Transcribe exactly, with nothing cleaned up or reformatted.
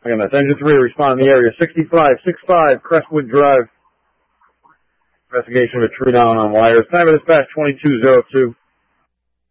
Again, that's Engine three, respond in the area, sixty-five sixty-five Crestwood Drive. Investigation of a true down on wires. Time of dispatch, twenty-two oh two.